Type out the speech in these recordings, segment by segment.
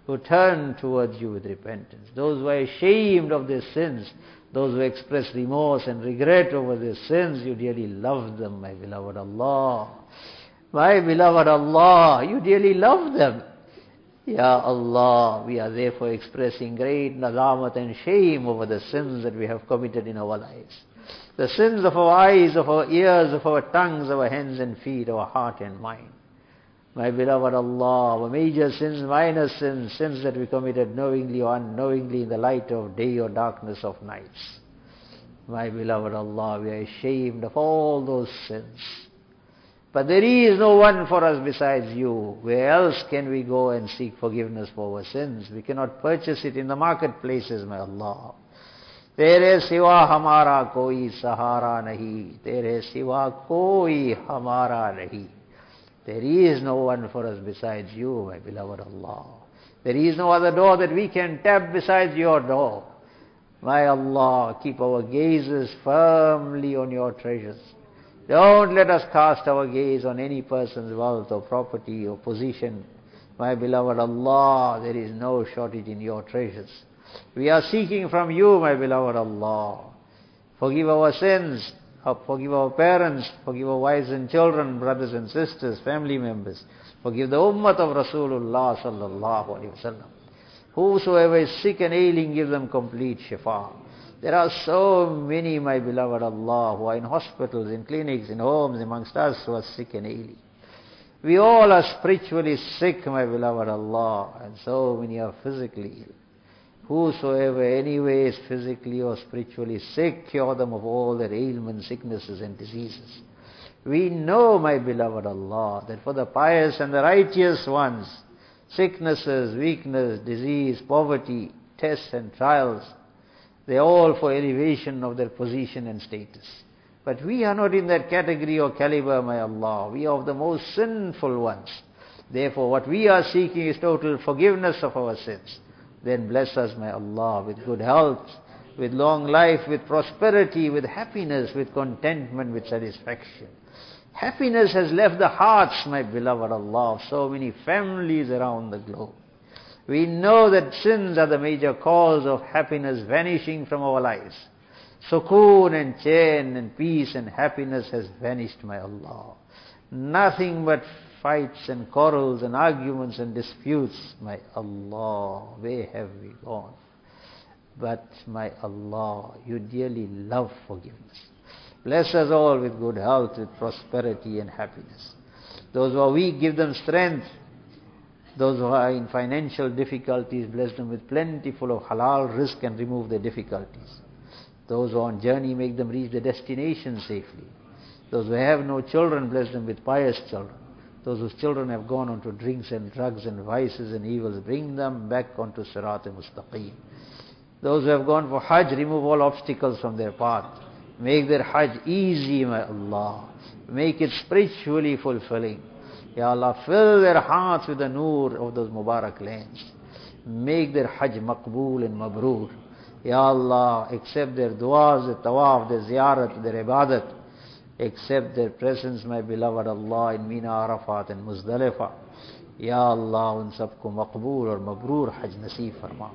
who turn towards you with repentance. Those who are ashamed of their sins, those who express remorse and regret over their sins, you dearly love them, my beloved Allah. My beloved Allah, you dearly love them. Ya Allah, we are therefore expressing great nadamat and shame over the sins that we have committed in our lives. The sins of our eyes, of our ears, of our tongues, our hands and feet, our heart and mind. My beloved Allah, our major sins, minor sins, sins that we committed knowingly or unknowingly in the light of day or darkness of nights. My beloved Allah, we are ashamed of all those sins. But there is no one for us besides you. Where else can we go and seek forgiveness for our sins? We cannot purchase it in the marketplaces, my Allah. Tere siwa hamara koi sahara nahi. Tere siwa koi hamara nahi. There is no one for us besides you, my beloved Allah. There is no other door that we can tap besides your door. My Allah, keep our gazes firmly on your treasures. Don't let us cast our gaze on any person's wealth or property or position. My beloved Allah, there is no shortage in your treasures. We are seeking from you, my beloved Allah. Forgive our sins, forgive our parents, forgive our wives and children, brothers and sisters, family members. Forgive the ummah of Rasulullah sallallahu alaihi wasallam. Whosoever is sick and ailing, give them complete shifa. There are so many, my beloved Allah, who are in hospitals, in clinics, in homes, amongst us who are sick and ailing. We all are spiritually sick, my beloved Allah, and so many are physically ill. Whosoever anyway is physically or spiritually sick, cure them of all their ailments, sicknesses and diseases. We know, my beloved Allah, that for the pious and the righteous ones, sicknesses, weakness, disease, poverty, tests and trials, they are all for elevation of their position and status. But we are not in that category or caliber, my Allah. We are of the most sinful ones. Therefore, what we are seeking is total forgiveness of our sins. Then bless us, my Allah, with good health, with long life, with prosperity, with happiness, with contentment, with satisfaction. Happiness has left the hearts, my beloved Allah, of so many families around the globe. We know that sins are the major cause of happiness vanishing from our lives. Sukoon and chain and peace and happiness has vanished, my Allah. Nothing but fights and quarrels and arguments and disputes, my Allah. Where have we gone? But, my Allah, you dearly love forgiveness. Bless us all with good health, with prosperity and happiness. Those who are weak, give them strength. Those who are in financial difficulties, bless them with plentiful of halal rizq and remove their difficulties. Those who are on journey, make them reach their destination safely. Those who have no children, bless them with pious children. Those whose children have gone on to drinks and drugs and vices and evils, bring them back onto Sirat-e-Mustaqim. Those who have gone for Hajj, remove all obstacles from their path. Make their Hajj easy, my Allah. Make it spiritually fulfilling. Ya Allah, fill their hearts with the noor of those Mubarak lands. Make their Hajj maqbool and mabroor. Ya Allah, accept their du'as, their tawaf, their ziyarat, their ibadat. Accept their presence, my beloved Allah, in Mina, Arafat and Muzdalifa. Ya Allah, उन सबको मकबूल और मबरूर हज नसीब फरमा.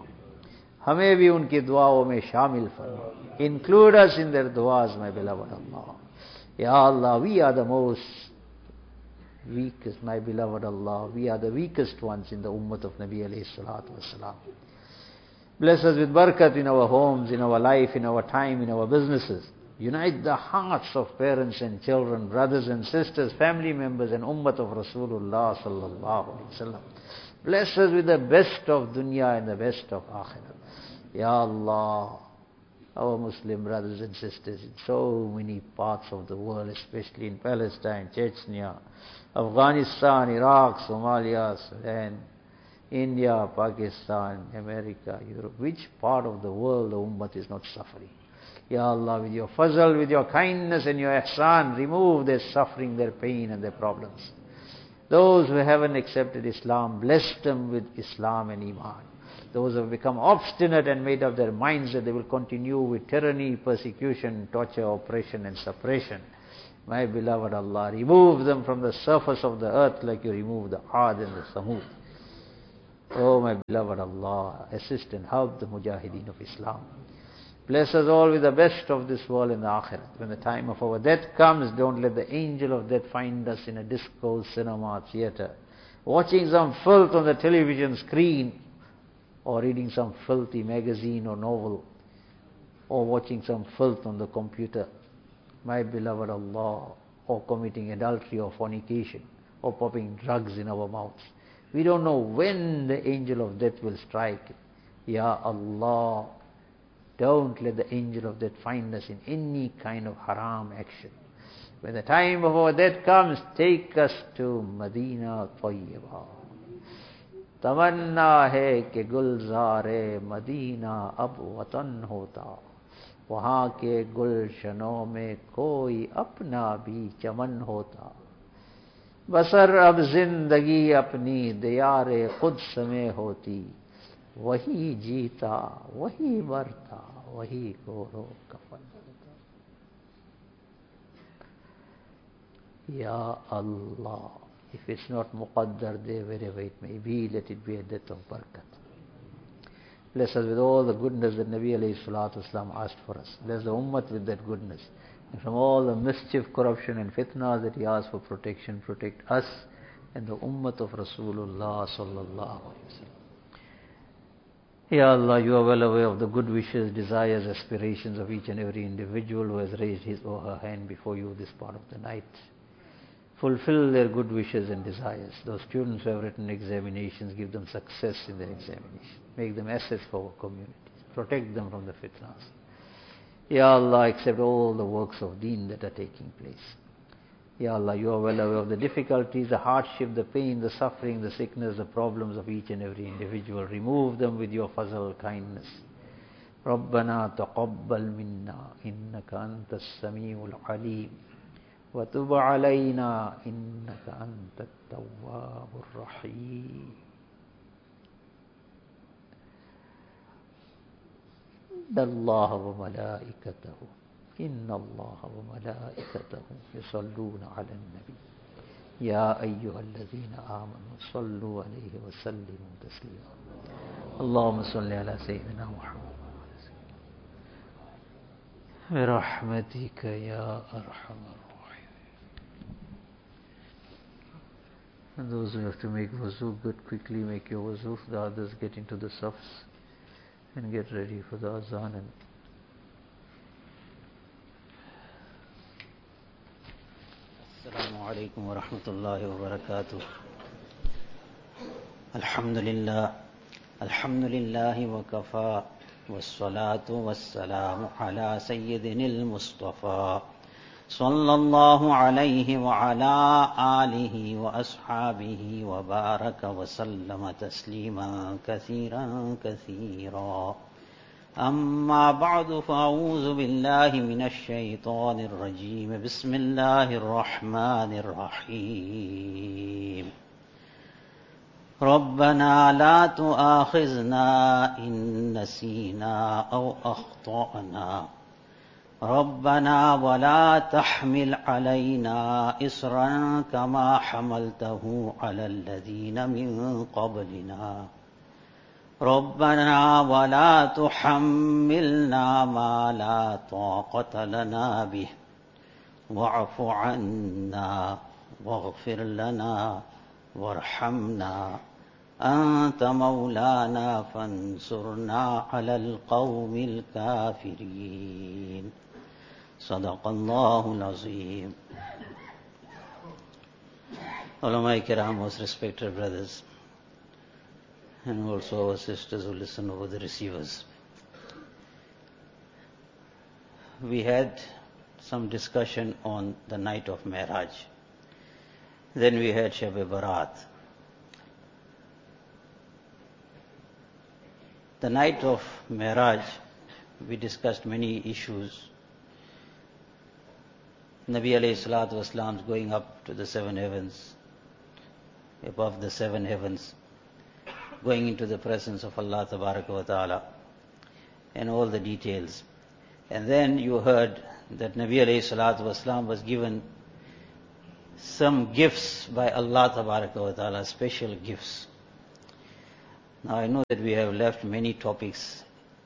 हमें भी उनकी दुआओं में शामिल फरमा. Include us in their du'as, my beloved Allah. Ya Allah, we are the most weakest, my beloved Allah. We are the weakest ones in the ummah of Nabi alayhi salatu wasalam. Bless us with barakat in our homes, in our life, in our time, in our businesses. Unite the hearts of parents and children, brothers and sisters, family members and ummah of Rasulullah sallallahu alaihi wasallam. Bless us with the best of dunya and the best of akhirah. Ya Allah, our Muslim brothers and sisters in so many parts of the world, especially in Palestine, Chechnya, Afghanistan, Iraq, Somalia, Sudan, India, Pakistan, America, Europe. Which part of the world the ummah is not suffering? Ya Allah, with your fazl, with your kindness and your ihsan, remove their suffering, their pain and their problems. Those who haven't accepted Islam, bless them with Islam and Iman. Those who have become obstinate and made up their minds that they will continue with tyranny, persecution, torture, oppression and suppression. My beloved Allah, remove them from the surface of the earth like you remove the Aad and the Samud. Oh my beloved Allah, assist and help the Mujahideen of Islam. Bless us all with the best of this world and the Akhirat. When the time of our death comes, don't let the angel of death find us in a disco cinema theater, watching some filth on the television screen, or reading some filthy magazine or novel, or watching some filth on the computer. My beloved Allah, or committing adultery or fornication, or popping drugs in our mouths. We don't know when the angel of death will strike. Ya Allah, don't let the angel of death find us in any kind of haram action. When the time of our death comes, take us to Medina Tayyibah. तमन्ना है कि गुलज़ारे Medina अब वतन होता, वहाँ के गुलशनों में कोई अपना भी चमन होता। बसर अब जिंदगी अपनी दियारे क़ुद्स में होती, वही जीता वही मरता वही गोरो कफन होता। या अल्लाह, if it's not muqaddar there, wherever it may be, let it be a death of barakat. Bless us with all the goodness that Nabi alayhi salatu wasalam asked for us. Bless the ummah with that goodness. And from all the mischief, corruption and fitna that he asked for protection, protect us and the ummah of Rasulullah sallallahu alayhi wa sallam. Ya Allah, you are well aware of the good wishes, desires, aspirations of each and every individual who has raised his or her hand before you this part of the night. Fulfill their good wishes and desires. Those students who have written examinations, give them success in their examination. Make them assets for our communities. Protect them from the fitnas. Ya Allah, accept all the works of deen that are taking place. Ya Allah, you are well aware of the difficulties, the hardship, the pain, the suffering, the sickness, the problems of each and every individual. Remove them with your fazl kindness. رَبَّنَا تَقَبَّلْ مِنَّا إِنَّكَ أَنْتَ السَّمِيعُ الْعَلِيمُ وَتُبْ عَلَيْنَا إِنَّكَ أَنْتَ التَّوَّابُ الرَّحِيمُ. إِنَّ اللَّهَ وَمَلَائِكَتَهُ إِنَّ اللَّهَ وَمَلَائِكَتَهُ يُصَلُّونَ عَلَى النَّبِيِّ يَا أَيُّهَا الَّذِينَ آمَنُوا صَلُّوا عَلَيْهِ وَسَلِّمُوا تَسْلِيمًا. اللهم صل على سيدنا محمد برحمتك يا أرحم الراحمين. And those who have to make wuzu, good, quickly make your wuzu. The others get into the safs and get ready for the azan. And Assalamu alaikum wa rahmatullahi wa barakatuh. Alhamdulillahi wa kafa, wassalatu wassalamu ala sayyidinil Mustafa, sallallahu alayhi wa ala alihi wa ashabihi wa baraka wa sallama tasliman kathiran kathira. أما بعد فأعوذ بالله من الشيطان الرجيم. بسم الله الرحمن الرحيم. ربنا لا تؤاخذنا إن نسينا أو أخطأنا ربنا ولا تحمل علينا إصرا كما حملته على الذين من قبلنا ربنا ولا تحملنا ما لا طاقة لنا به واعف عنا واغفر لنا وارحمنا أنت مولانا فانصرنا على القوم الكافرين. صدق الله العظيم. Ulama Kiram, most respected brothers, and also our sisters who listen over the receivers. We had some discussion on the night of Mi'raj. Then we had Shab-e Barat. The night of Mi'raj, we discussed many issues. Nabi alayhi salatu wasalam's going up to the 7 heavens, above the 7 heavens, going into the presence of Allah Tabaraka wa Ta'ala, and all the details. And then you heard that Nabi alayhi salatu wasalam was given some gifts by Allah Tabaraka wa Ta'ala, special gifts. Now I know that we have left many topics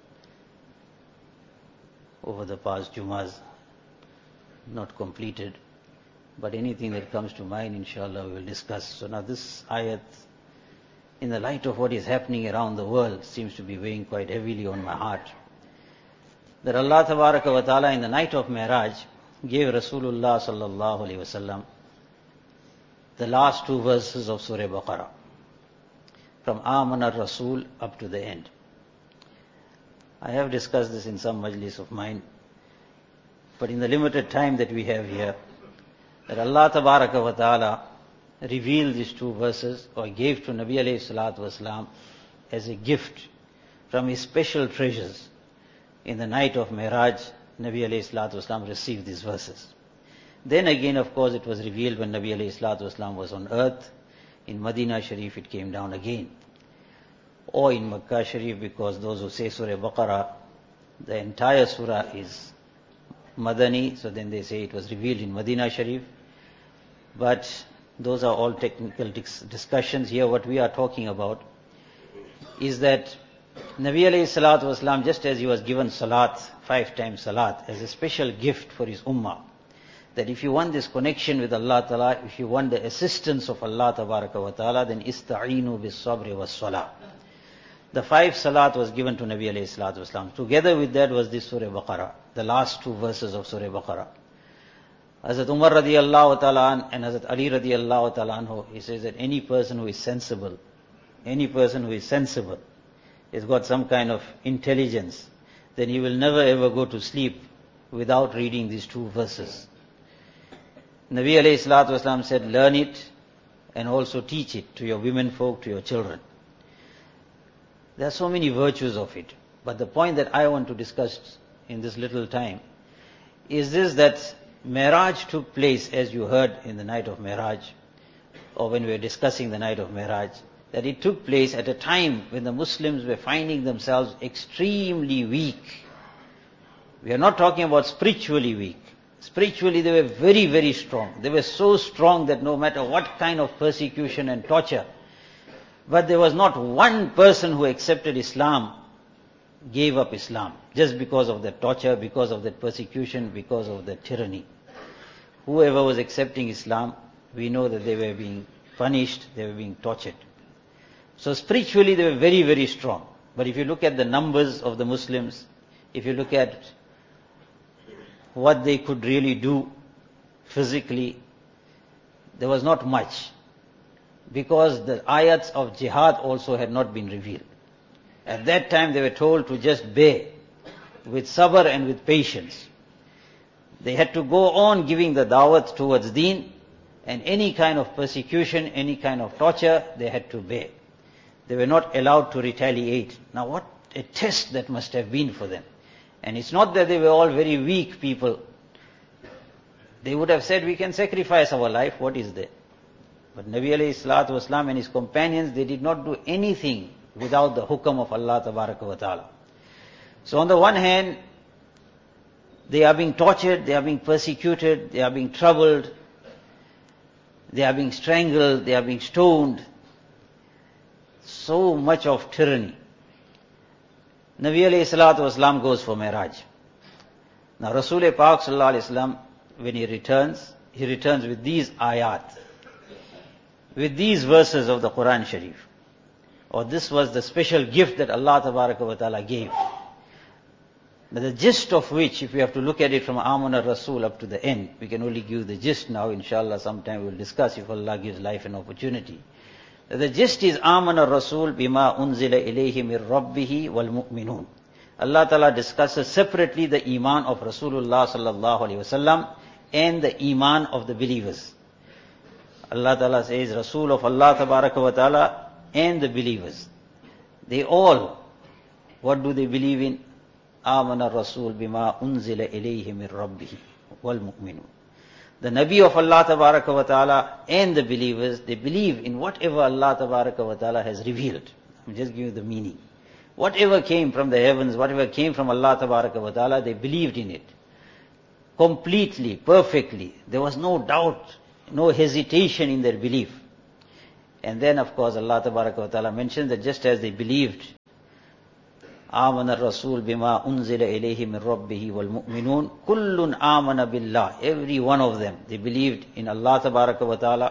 over the past Jumas not completed, but anything that comes to mind, inshallah, we will discuss. So now this ayat, in the light of what is happening around the world, seems to be weighing quite heavily on my heart. That Allah Tabaraka wa Ta'ala in the night of Mi'raj gave Rasulullah Sallallahu Alaihi Wasallam the last two verses of Surah Baqarah, from Amana Rasul up to the end. I have discussed this in some majlis of mine, but in the limited time that we have here, that Allah Tabaraka wa Ta'ala revealed these two verses, or gave to Nabi alayhi salatu wasalam as a gift from his special treasures. In the night of Mi'raj, Nabi alayhi salatu wasalam received these verses. Then again, of course, it was revealed when Nabi alayhi salatu wasalam was on earth. In Madinah Sharif it came down again. Or in Makkah Sharif, because those who say Surah Baqarah, the entire surah is Madani, so then they say it was revealed in Madinah Sharif. But those are all technical discussions. Here what we are talking about is that Nabi alayhi salatu wasalam, just as he was given salat, 5 times salat, as a special gift for his ummah, that if you want this connection with Allah Ta'ala, if you want the assistance of Allah Tabaraka wa Ta'ala, then ista'inu bis sabri was salah. The 5 salat was given to Nabi alayhi salatu wasalam. Together with that was this Surah Baqarah, the last 2 verses of Surah Baqarah. Hazrat Umar radiyallahu ta'ala an and Hazrat Ali radiyallahu ta'ala anhu, he says that any person who is sensible, has got some kind of intelligence, then he will never ever go to sleep without reading these 2 verses. Nabi alayhi salatu wasalam said, learn it and also teach it to your women folk, to your children. There are so many virtues of it. But the point that I want to discuss in this little time is this, that Mi'raj took place, as you heard in the night of Mi'raj, or when we were discussing the night of Mi'raj, that it took place at a time when the Muslims were finding themselves extremely weak. We are not talking about spiritually weak. Spiritually they were very, very strong. They were so strong that no matter what kind of persecution and torture, but there was not one person who accepted Islam, gave up Islam, just because of that torture, because of that persecution, because of that tyranny. Whoever was accepting Islam, we know that they were being punished, they were being tortured. So spiritually they were very, very strong. But if you look at the numbers of the Muslims, if you look at what they could really do physically, there was not much. Because the ayats of jihad also had not been revealed. At that time they were told to just bear with sabr and with patience. They had to go on giving the dawat towards deen, and any kind of persecution, any kind of torture, they had to bear. They were not allowed to retaliate. Now what a test that must have been for them. And it's not that they were all very weak people. They would have said, we can sacrifice our life, what is there? But Nabi alayhi salatu wasalam and his companions, they did not do anything without the hukam of Allah Tabaraka wa Ta'ala. So on the one hand, they are being tortured, they are being persecuted, they are being troubled, they are being strangled, they are being stoned. So much of tyranny. Nabi alayhi salatu wasalam goes for Mi'raj. Now Rasul Pak sallallahu alayhi wasallam, when he returns with these ayat, with these verses of the Quran Sharif. Or this was the special gift that Allah Tabaraka wa Ta'ala gave. But the gist of which, if we have to look at it from Amana Rasul up to the end, we can only give the gist now, inshallah sometime we will discuss if Allah gives life an opportunity. The gist is Amana Rasul bima unzila ilayhi mir rabbihi wal mu'minun. Allah Ta'ala discusses separately the iman of Rasulullah sallallahu alayhi wasallam and the iman of the believers. Allah Ta'ala says, Rasul of Allah Tabaraka wa Ta'ala and the believers. They all, what do they believe in? Amana Rasul bima unzila ilayhi min rabbihi wal mu'minun. The Nabi of Allah Tabaraka wa Ta'ala and the believers, they believe in whatever Allah Tabaraka wa Ta'ala has revealed. I'm just giving you the meaning. Whatever came from the heavens, whatever came from Allah Tabaraka wa Ta'ala, they believed in it. Completely, perfectly. There was no doubt, no hesitation in their belief. And then of course Allah Tabaraka wa Ta'ala mentions that just as they believed, آمن الرسول بما أنزل إليه من ربه والمؤمنون كل آمن بالله. Every one of them, they believed in Allah Tabaraka wa Ta'ala.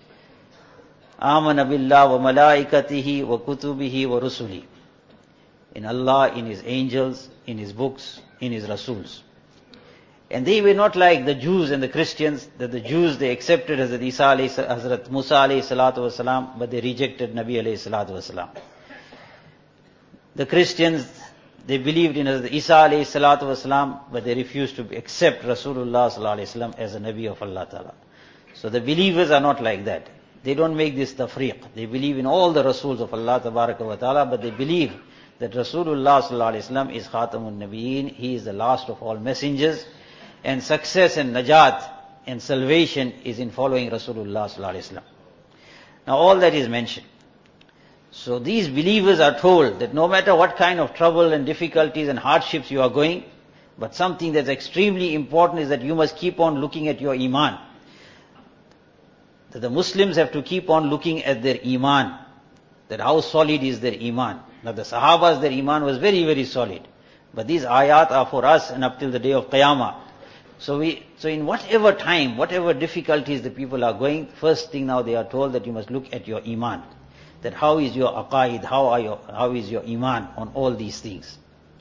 آمن بالله وملائكته وكتبه ورسله. In Allah, in His angels, in His books, in His Rasuls. And they were not like the Jews and the Christians, that the Jews, they accepted Hazrat Hazrat Musa alayhi salatu wasalam, but they rejected Nabi alayhi salatu wasalam. The Christians, they believed in Hazrat Isa alayhi salatu wasalam, but they refused to accept Rasulullah sallallahu alayhi wasallam as a Nabi of Allah Ta'ala. So the believers are not like that. They don't make this tafriq. They believe in all the Rasuls of Allah Tabaraka wa Ta'ala, but they believe that Rasulullah sallallahu alayhi wasallam is Khatamun Nabiyeen. He is the last of all messengers. And success and najat and salvation is in following Rasulullah sallallahu alayhi wasallam. Now all that is mentioned. So these believers are told that no matter what kind of trouble and difficulties and hardships you are going, but something that's extremely important is that you must keep on looking at your iman. That the Muslims have to keep on looking at their iman. That how solid is their iman. Now the Sahabas, their iman was very, very solid. But these ayat are for us and up till the day of Qiyamah. So in whatever time, whatever difficulties the people are going, first thing now they are told that you must look at your iman. That how is your aqaid, how is your iman on all these things.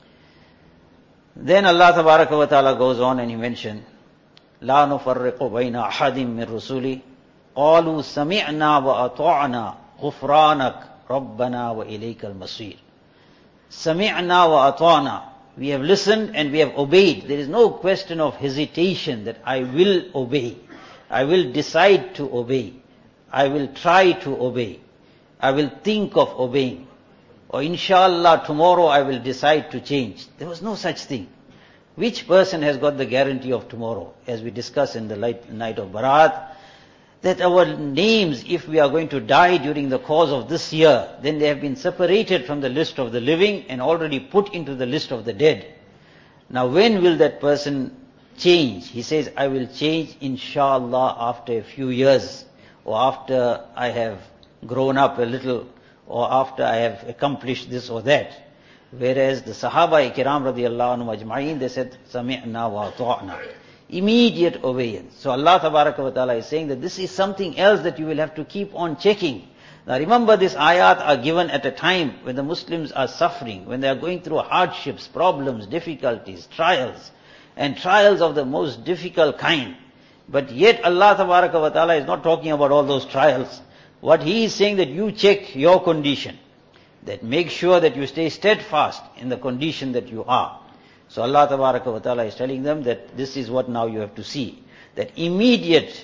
Then Allah Tabaraka wa Ta'ala goes on and He mentioned, لا نفرق بين أحد من رسولي قالوا سمعنا وأطعنا غفرانك ربنا وإليك المصير. سمعنا وأطعنا. We have listened and we have obeyed. There is no question of hesitation that I will obey. I will decide to obey. I will try to obey. I will think of obeying. Or inshallah tomorrow I will decide to change. There was no such thing. Which person has got the guarantee of tomorrow? As we discuss in the night of Barat, that our names, if we are going to die during the course of this year, then they have been separated from the list of the living and already put into the list of the dead. Now when will that person change? He says, I will change inshallah after a few years, or after I have grown up a little, or after I have accomplished this or that. Whereas the Sahaba Kiram radiyallahu anhu ajma'in, they said, Sami'na wa ta'na. Immediate obedience. So Allah Tabaraka wa Ta'ala is saying that this is something else that you will have to keep on checking. Now remember, these ayat are given at a time when the Muslims are suffering, when they are going through hardships, problems, difficulties, trials, and trials of the most difficult kind. But yet Allah Tabaraka wa Ta'ala is not talking about all those trials. What He is saying that you check your condition. That make sure that you stay steadfast in the condition that you are. So Allah Tabaraka wa Ta'ala is telling them that this is what now you have to see. That immediate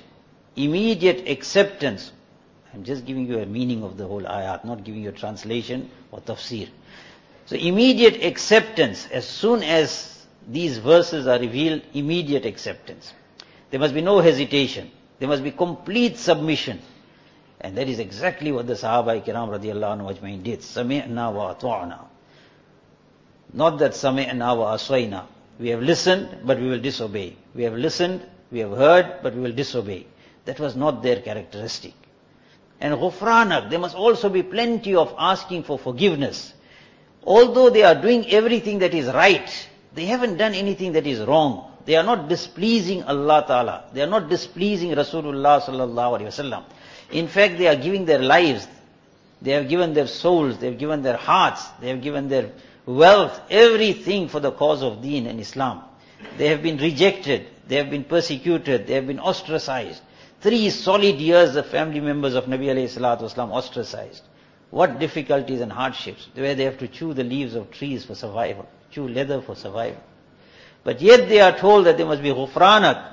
acceptance. I'm just giving you a meaning of the whole ayat, not giving you a translation or tafsir. So immediate acceptance, as soon as these verses are revealed, immediate acceptance. There must be no hesitation. There must be complete submission. And that is exactly what the Sahaba Kiram radiyallahu anhu ajma'in did. Sami'na wa ata'na. Not that sami'na wa aswayna. We have listened, but we will disobey. We have listened, we have heard, but we will disobey. That was not their characteristic. And ghufranak, there must also be plenty of asking for forgiveness. Although they are doing everything that is right, they haven't done anything that is wrong. They are not displeasing Allah Ta'ala. They are not displeasing Rasulullah Sallallahu Alaihi Wasallam. In fact, they are giving their lives. They have given their souls. They have given their hearts. They have given their wealth, everything for the cause of Deen and Islam. They have been rejected. They have been persecuted. They have been ostracized. 3 solid years the family members of Nabi alayhi salatu wasalam ostracized. What difficulties and hardships, where they have to chew the leaves of trees for survival, chew leather for survival. But yet they are told that there must be ghufranak.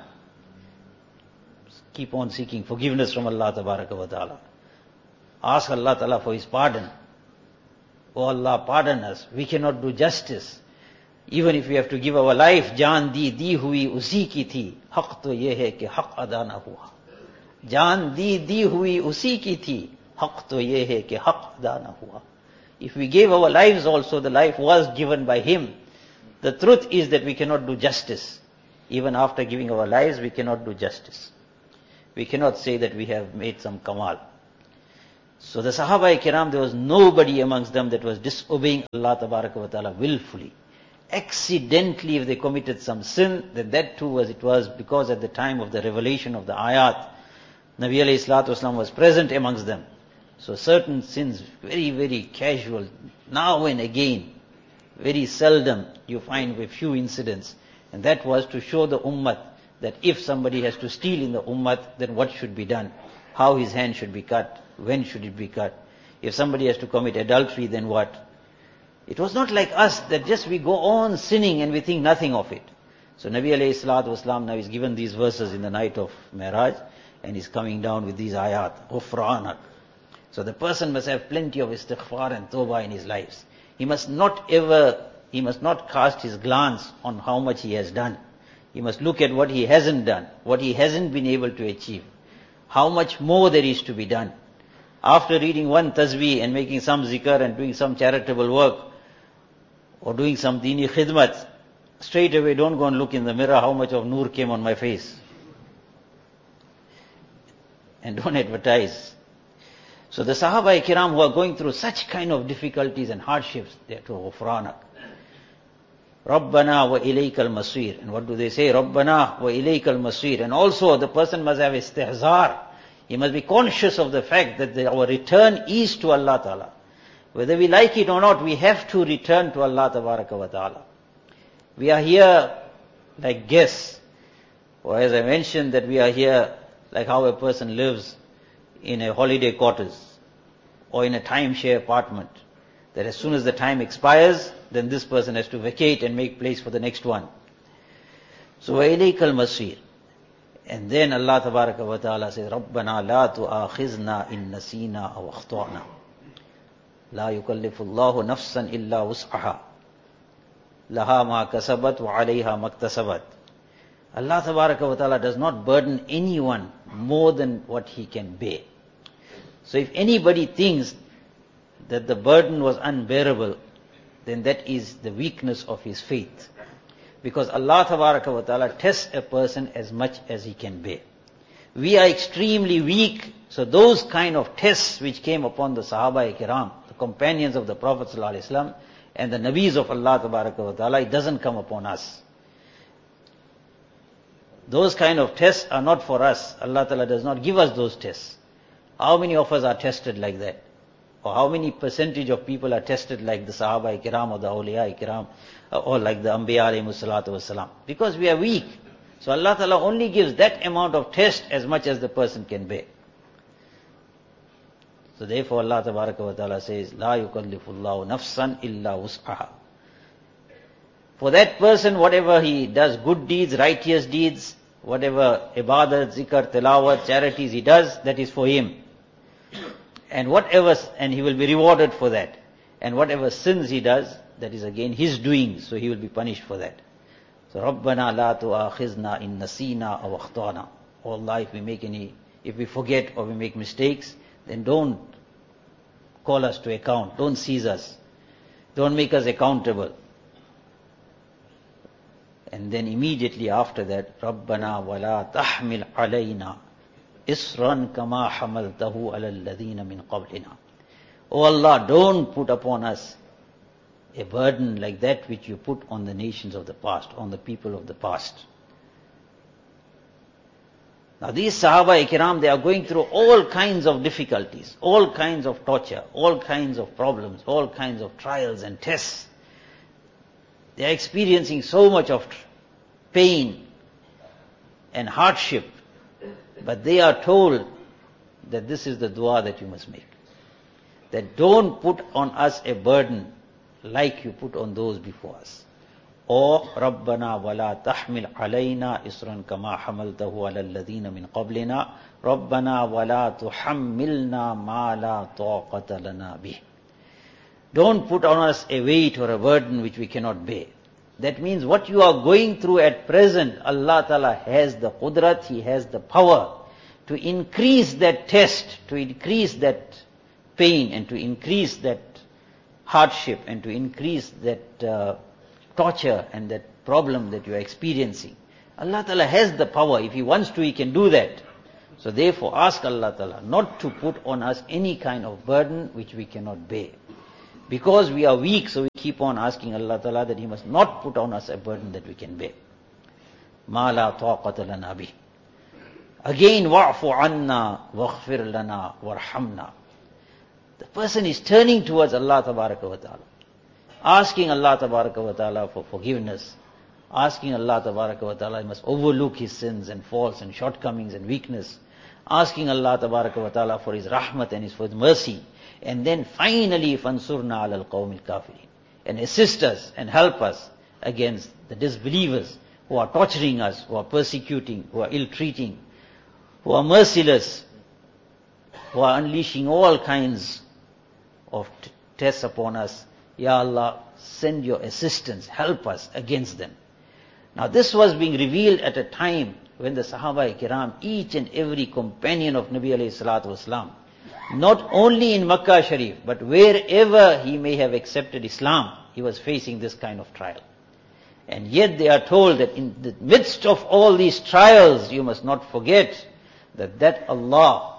Keep on seeking forgiveness from Allah Tabaraka wa Ta'ala. Ask Allah Ta'ala for His pardon. Oh Allah, pardon us. We cannot do justice. Even if we have to give our life, jaan di hui usi ki thi. Haq to ye hai ki haq ada na hua. Jaan di hui usi ki thi. Haq to ye hai ki haq ada na hua. If we gave our lives also, the life was given by Him. The truth is that we cannot do justice. Even after giving our lives, we cannot do justice. We cannot say that we have made some kamal. So the Sahaba Kiram, there was nobody amongst them that was disobeying Allah Ta'ala willfully. Accidentally, if they committed some sin, then that too was because at the time of the revelation of the ayat, Nabi alayhi salatu wasalam was present amongst them. So certain sins, very, very casual, now and again, very seldom you find a few incidents. And that was to show the ummah that if somebody has to steal in the ummah, then what should be done? How his hand should be cut? When should it be cut? If somebody has to commit adultery, then what? It was not like us that just we go on sinning and we think nothing of it. So Nabi alayhi salatu wasalam now is given these verses in the night of Mi'raj and he's coming down with these ayat, Ghufranak. So the person must have plenty of istighfar and tawbah in his lives. He must not cast his glance on how much he has done. He must look at what he hasn't done, what he hasn't been able to achieve, how much more there is to be done. After reading one tasbih and making some zikr and doing some charitable work, or doing some dini khidmat, straight away don't go and look in the mirror how much of nur came on my face. And don't advertise. So the Sahaba Kiram who are going through such kind of difficulties and hardships, they are to Ghufranak. Rabbana wa ilaykal masir. And what do they say? Rabbana wa ilaykal masir. And also the person must have istihzar. He must be conscious of the fact that our return is to Allah Ta'ala. Whether we like it or not, we have to return to Allah Ta'ala. We are here like guests. Or as I mentioned that we are here like how a person lives in a holiday quarters or in a timeshare apartment. That as soon as the time expires, then this person has to vacate and make place for the next one. So, وَإِلَيْكَ الْمَصِيرُ. And then Allah Ta'ala says, رَبَّنَا لَا تُؤَاخِذْنَا إِن نَسِينَا أَوْ أَخْطَأْنَا لا يكلف الله نفسا إلا وسعها لها ما كسبت وعليها ما اكتسبت. Allah Ta'ala does not burden anyone more than what he can bear. So if anybody thinks that the burden was unbearable, then that is the weakness of his faith. Because Allah Ta'ala tests a person as much as he can bear. We are extremely weak, so those kind of tests which came upon the Sahaba Kiram, the companions of the Prophet ﷺ, and the Nabis of Allah Ta'ala, it doesn't come upon us. Those kind of tests are not for us. Allah Ta'ala does not give us those tests. How many of us are tested like that? Or how many percentage of people are tested like the Sahaba Kiram or the Awliya Kiram or like the Anbiya alayhi salatu wasalam? Because we are weak. So Allah Ta'ala only gives that amount of test as much as the person can bear. So therefore Allah Ta'ala says, لا يكلف الله نفسا إلا وسعها. For that person, whatever he does, good deeds, righteous deeds, whatever ibadat, zikr, tilawat, charities he does, that is for him. And he will be rewarded for that. And whatever sins he does, that is again his doing, so he will be punished for that. So Rabbana la tu'akhizna in nasina aw akhtana. Oh Allah, if we forget or we make mistakes, then don't call us to account. Don't seize us. Don't make us accountable. And then immediately after that, Rabbana wa la tahmil alayna isran kama hamaltahu ala alladhina min qablina. Oh Allah, don't put upon us a burden like that which you put on the nations of the past, on the people of the past. Now these Sahaba Kiram, they are going through all kinds of difficulties, all kinds of torture, all kinds of problems, all kinds of trials and tests. They are experiencing so much of pain and hardship, but they are told that this is the dua that you must make. That don't put on us a burden like you put on those before us. Or Rabbana wala tahmil alayna isran kama hamaltahu ala alladhina min qablina Rabbana wala tuhammilna ma la taqata lana bih. Don't put on us a weight or a burden which we cannot bear. That means what you are going through at present, Allah Ta'ala has the qudrat, He has the power to increase that test, to increase that pain and to increase that hardship and to increase that torture and that problem that you are experiencing. Allah Ta'ala has the power. If He wants to, He can do that. So therefore ask Allah Ta'ala not to put on us any kind of burden which we cannot bear. Because we are weak, so we keep on asking Allah Ta'ala that He must not put on us a burden that we can bear. مَا لَا طَاقَةَ لَنَا بِهِ. Again, وَعْفُ عَنَّا وَاغْفِرْ لَنَا وَارْحَمْنَا. The person is turning towards Allah Tabaraka wa Ta'ala, asking Allah Tabaraka wa Ta'ala for forgiveness, asking Allah Tabaraka wa Ta'ala He must overlook his sins and faults and shortcomings and weakness, asking Allah Tabaraka wa Ta'ala for His rahmat and for His mercy, and then finally, فَانْصُرْنَا عَلَى الْقَوْمِ الْكَافِرِينَ, and assist us and help us against the disbelievers who are torturing us, who are persecuting, who are ill-treating, who are merciless, who are unleashing all kinds of tests upon us. Ya Allah, send your assistance, help us against them. Now this was being revealed at a time when the Sahaba-i-Kiram, each and every companion of Nabi alayhi salatu wasalam, not only in Makkah Sharif, but wherever he may have accepted Islam, he was facing this kind of trial. And yet they are told that in the midst of all these trials, you must not forget that Allah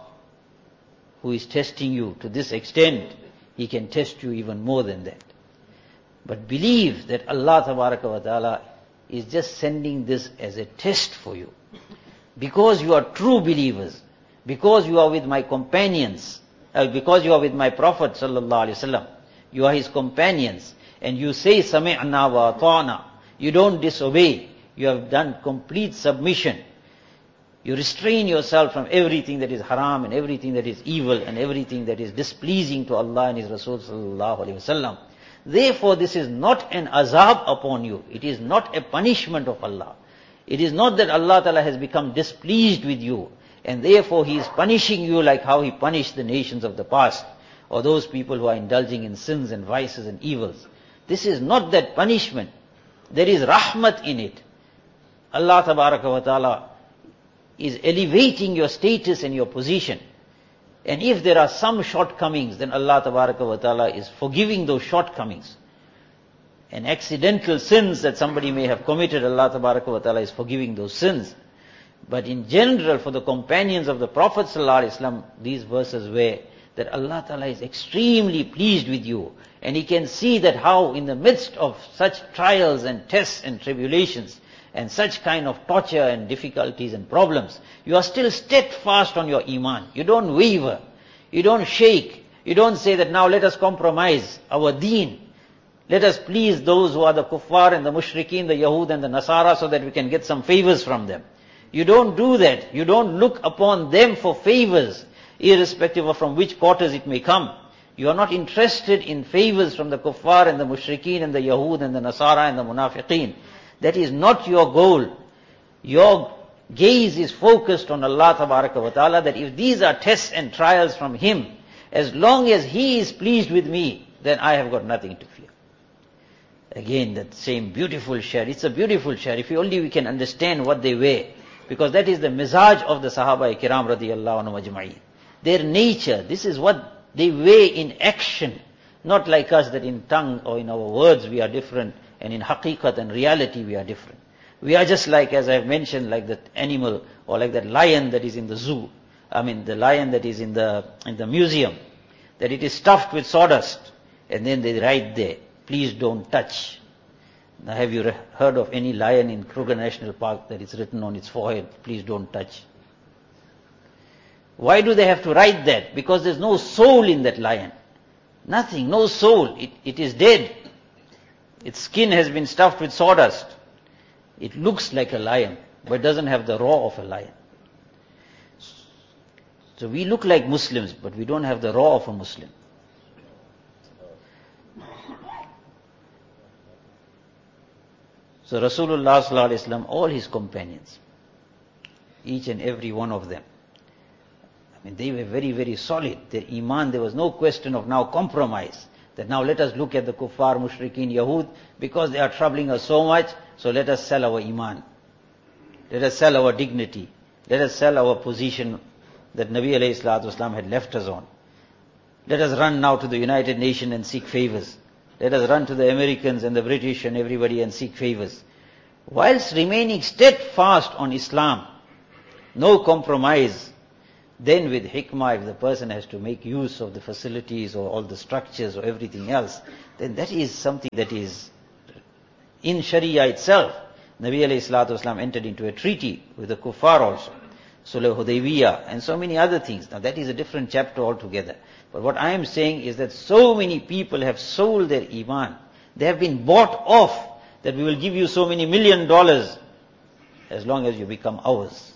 who is testing you to this extent, He can test you even more than that. But believe that Allah Tabaraka wa Ta'ala is just sending this as a test for you. Because you are true believers, because you are with my companions, because you are with my Prophet Sallallahu Alaihi Wasallam, you are his companions, and you say Sami'na wa ata'na, you don't disobey, you have done complete submission. You restrain yourself from everything that is haram and everything that is evil and everything that is displeasing to Allah and His Rasul Sallallahu Alaihi Wasallam. Therefore this is not an azab upon you. It is not a punishment of Allah. It is not that Allah Ta'ala has become displeased with you and therefore He is punishing you like how He punished the nations of the past or those people who are indulging in sins and vices and evils. This is not that punishment. There is rahmat in it. Allah Tabaraka wa Ta'ala is elevating your status and your position. And if there are some shortcomings, then Allah Tabaraka wa Ta'ala is forgiving those shortcomings. And accidental sins that somebody may have committed, Allah Tabaraka wa Ta'ala is forgiving those sins. But in general, for the companions of the Prophet Sallallahu Alaihi Wasallam, these verses were that Allah Ta'ala is extremely pleased with you. And He can see that how in the midst of such trials and tests and tribulations, and such kind of torture and difficulties and problems, you are still steadfast on your iman. You don't waver. You don't shake. You don't say that now let us compromise our deen. Let us please those who are the kuffar and the mushrikeen, the Yahud and the Nasara, so that we can get some favors from them. You don't do that. You don't look upon them for favors, irrespective of from which quarters it may come. You are not interested in favors from the kuffar and the mushrikeen and the Yahud and the Nasara and the munafiqeen. That is not your goal. Your gaze is focused on Allah Tabaraka wa Ta'ala, that if these are tests and trials from Him, as long as He is pleased with me, then I have got nothing to fear. Again, that same beautiful sha'r. It's a beautiful sha'r. If only we can understand what they were. Because that is the mizaj of the Sahaba-i-Kiram radiyallahu anhu ajma'in. Their nature, this is what they were in action. Not like us that in tongue or in our words we are different. And in haqiqat and reality we are different. We are just like, as I have mentioned, like that animal or like that lion that is in the zoo. I mean the lion that is in the museum. That it is stuffed with sawdust. And then they write there, please don't touch. Now have you heard of any lion in Kruger National Park that is written on its forehead, please don't touch? Why do they have to write that? Because there's no soul in that lion. Nothing, no soul. It is dead. Its skin has been stuffed with sawdust. It looks like a lion, but doesn't have the raw of a lion. So we look like Muslims, but we don't have the raw of a Muslim. So Rasulullah Sallallahu Alaihi Wasallam, all his companions, each and every one of them, I mean, they were very, very solid. Their iman, there was no question of now compromise. That now let us look at the kuffar, mushrikeen, Yahud, because they are troubling us so much, so let us sell our iman. Let us sell our dignity. Let us sell our position that Nabi alayhi salatu wasalam had left us on. Let us run now to the United Nations and seek favors. Let us run to the Americans and the British and everybody and seek favors. Whilst remaining steadfast on Islam, no compromise, Then with hikmah, if the person has to make use of the facilities or all the structures or everything else, then that is something that is in Sharia itself. Nabi alayhi salatu wasalam entered into a treaty with the kuffar also, Sulh Hudaybiyah, and so many other things. Now that is a different chapter altogether. But what I am saying is that so many people have sold their iman. They have been bought off, that we will give you so many $1 million as long as you become ours.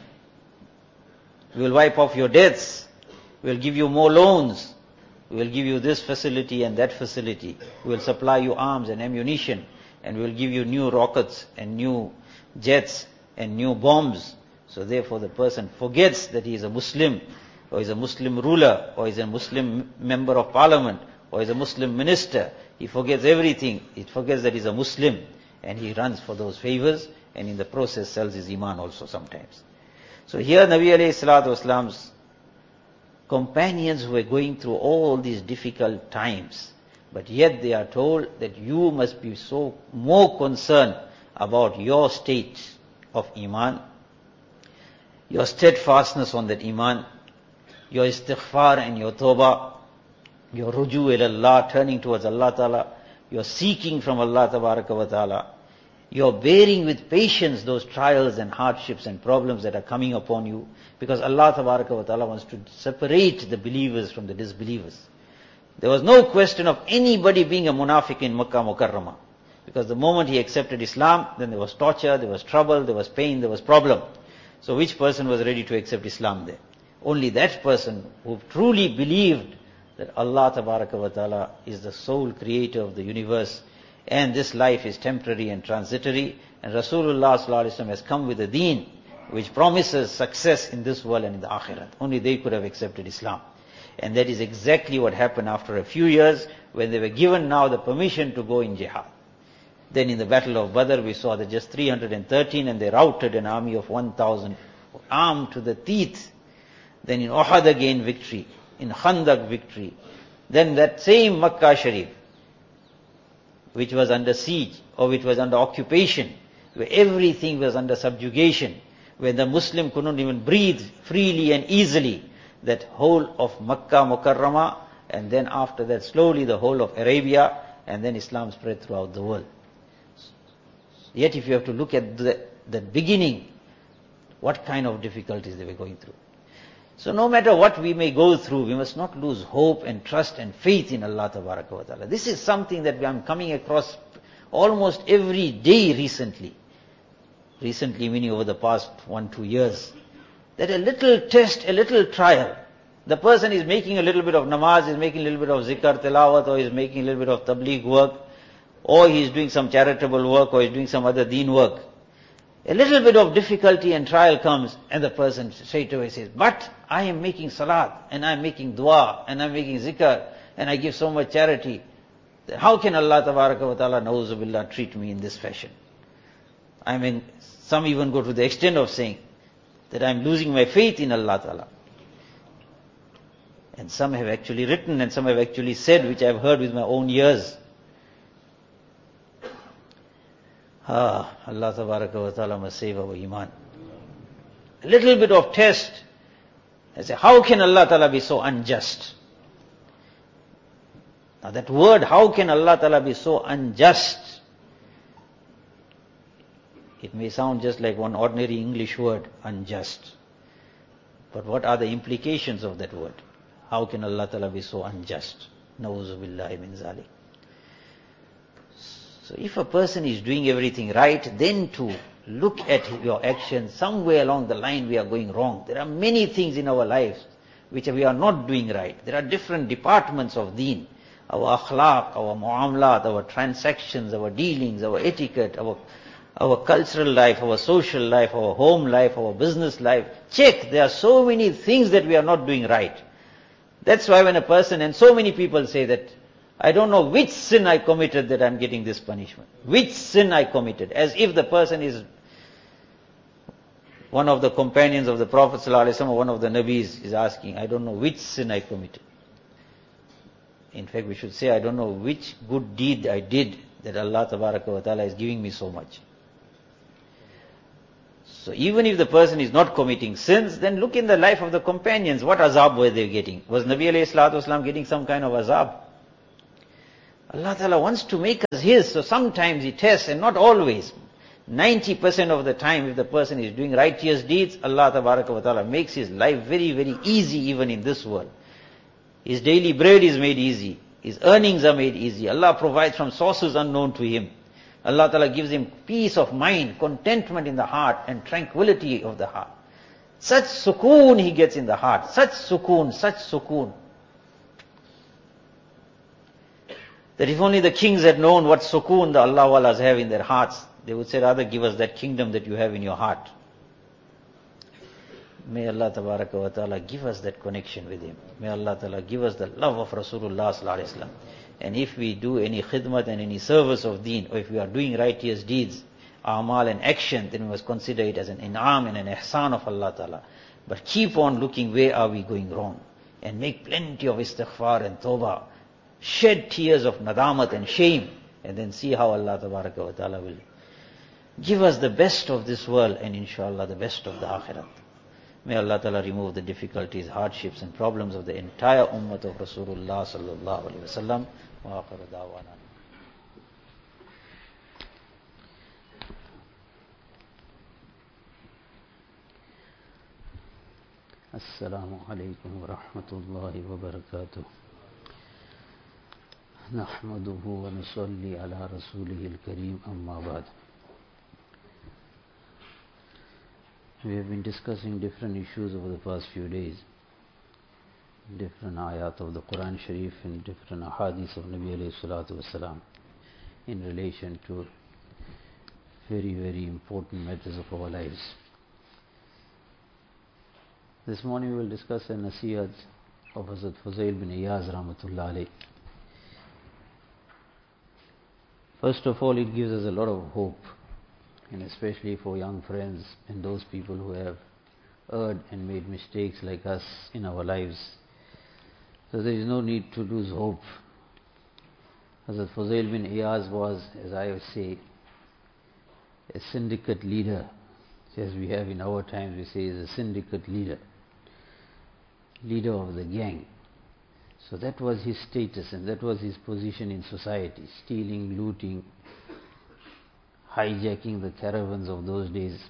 We will wipe off your debts. We will give you more loans. We will give you this facility and that facility. We will supply you arms and ammunition. And we will give you new rockets and new jets and new bombs. So therefore the person forgets that he is a Muslim, or is a Muslim ruler, or is a Muslim member of parliament, or is a Muslim minister. He forgets everything. He forgets that he is a Muslim. And he runs for those favors, and in the process sells his iman also sometimes. So here Nabi alayhi salatu wasalam's companions who were going through all these difficult times, but yet they are told that you must be so more concerned about your state of iman, your steadfastness on that iman, your istighfar and your tawbah, your ruju ila Allah, turning towards Allah Ta'ala, your seeking from Allah Tabaraka wa Ta'ala, you're bearing with patience those trials and hardships and problems that are coming upon you, because Allah Tabaraka wa Ta'ala wants to separate the believers from the disbelievers. There was no question of anybody being a munafiq in Makkah Mukarramah, because the moment he accepted Islam, then there was torture, there was trouble, there was pain, there was problem. So which person was ready to accept Islam there? Only that person who truly believed that Allah Tabaraka wa Ta'ala is the sole creator of the universe, and this life is temporary and transitory, and Rasulullah sallallahu alaihi wasallam has come with a deen which promises success in this world and in the akhirat. Only they could have accepted Islam. And that is exactly what happened after a few years, when they were given now the permission to go in jihad. Then in the battle of Badr we saw that just 313, and they routed an army of 1,000 armed to the teeth. Then in Uhud again victory, in Khandaq victory. Then that same Makkah Sharif, which was under siege, or which was under occupation, where everything was under subjugation, where the Muslim couldn't even breathe freely and easily, that whole of Makkah Mukarramah, and then after that slowly the whole of Arabia, and then Islam spread throughout the world. Yet if you have to look at the beginning, what kind of difficulties they were going through. So no matter what we may go through, we must not lose hope and trust and faith in Allah Tabaraka wa Ta'ala. This is something that I'm coming across almost every day recently. Recently meaning over the past 1-2 years. That a little test, a little trial, the person is making a little bit of namaz, is making a little bit of zikr, tilawat, or is making a little bit of tabligh work, or he is doing some charitable work, or is doing some other deen work. A little bit of difficulty and trial comes, and the person straight away says, but I am making salat, and I am making dua, and I am making zikr, and I give so much charity. How can Allah Tabaraka wa Ta'ala, na'uzu billah, treat me in this fashion? I mean, some even go to the extent of saying that I am losing my faith in Allah Ta'ala. And some have actually written, and some have actually said, which I have heard with my own ears. Allah Tabaraka wa Ta'ala must save our iman. A little bit of test. I say, how can Allah Ta'ala be so unjust? Now that word, how can Allah Ta'ala be so unjust? It may sound just like one ordinary English word, unjust. But what are the implications of that word? How can Allah Ta'ala be so unjust? Na'uzu billahi min zalik. So if a person is doing everything right, then to look at your actions, somewhere along the line we are going wrong. There are many things in our lives which we are not doing right. There are different departments of deen. Our akhlaq, our muamlat, our transactions, our dealings, our etiquette, our cultural life, our social life, our home life, our business life. Check, there are so many things that we are not doing right. That's why when a person, and so many people say that, I don't know which sin I committed that I'm getting this punishment. Which sin I committed. As if the person is one of the companions of the Prophet ﷺ or one of the Nabis is asking, I don't know which sin I committed. In fact, we should say, I don't know which good deed I did that Allah Tabaraka wa Ta'ala is giving me so much. So even if the person is not committing sins, then look in the life of the companions. What azab were they getting? Was Nabi alayhi salatu wasalam getting some kind of azab? Allah Ta'ala wants to make us His, so sometimes He tests and not always. 90% of the time, if the person is doing righteous deeds, Allah Ta'ala makes his life very, very easy even in this world. His daily bread is made easy. His earnings are made easy. Allah provides from sources unknown to him. Allah Ta'ala gives him peace of mind, contentment in the heart and tranquility of the heart. Such sukoon he gets in the heart. Such sukoon. That if only the kings had known what sukoon the Allah Walas have in their hearts, they would say, rather give us that kingdom that you have in your heart. May Allah Ta'ala give us that connection with Him. May Allah Ta'ala give us the love of Rasulullah Sallallahu Alaihi Wasallam. And if we do any khidmat and any service of deen, or if we are doing righteous deeds, amal and action, then we must consider it as an in'am and an ihsan of Allah Ta'ala. But keep on looking where are we going wrong. And make plenty of istighfar and tawbah. Shed tears of nadamat and shame. And then see how Allah Ta'ala will give us the best of this world and inshallah the best of the akhirat. May Allah Ta'ala remove the difficulties, hardships and problems of the entire ummah of Rasulullah Sallallahu Alaihi Wasallam. Wa akhiru da'wana. Assalamu alaikum wa rahmatullahi wa barakatuh. Nahmaduhu wa nusalli ala rasulihil kareem amma ba'd. We have been discussing different issues over the past few days, different ayat of the Quran Sharif and different ahadith of Nabi alayhi salatu wasalam in relation to very, very important matters of our lives. This morning we will discuss a nasihat of Hazrat Fuzail bin Iyaz rahmatullah alayh. First of all, it gives us a lot of hope, and especially for young friends and those people who have erred and made mistakes like us in our lives. So there is no need to lose hope. Hazrat Fuzail bin Iyaz was, as I say, a syndicate leader. As we have in our times, we say he is a syndicate leader of the gang. So that was his status and that was his position in society, stealing, looting, hijacking the caravans of those days.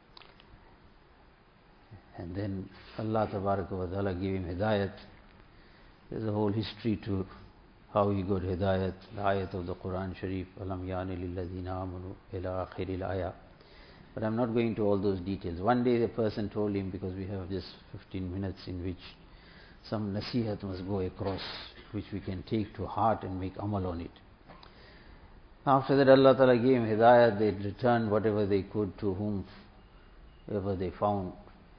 And then Allah Ta'ala gave him hidayat. There's a whole history to how he got hidayat, the ayat of the Quran Sharif, Alam yani lilladhina amanu ila akhiril ayah. But I'm not going to all those details. One day the person told him, because we have just 15 minutes in which some nasihat must go across, which we can take to heart and make amal on it. After that, Allah Ta'ala gave him hidayat. They returned whatever they could to whomever they found,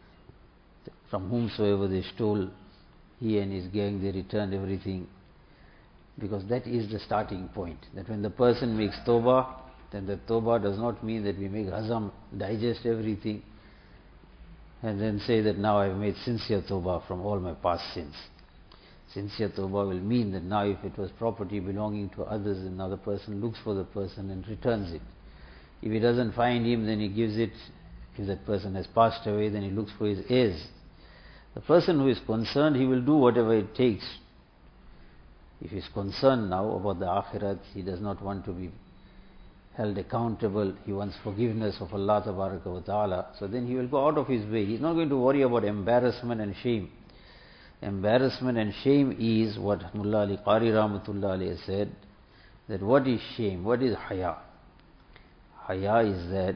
from whomsoever they stole. He and his gang, they returned everything. Because that is the starting point. That when the person makes tawbah, then the tawbah does not mean that we make hazam, digest everything, and then say that now I have made sincere tawbah from all my past sins. Sincere tawbah will mean that now if it was property belonging to others, then now the person looks for the person and returns it. If he doesn't find him, then he gives it. If that person has passed away, then he looks for his heirs. The person who is concerned, he will do whatever it takes. If he is concerned now about the akhirat, he does not want to be held accountable, he wants forgiveness of Allah Ta'ala, so then he will go out of his way. He is not going to worry about embarrassment and shame. Embarrassment and shame is what Mullah Ali Qari Rahmatullah alayhi said, that what is shame? What is haya? Haya is that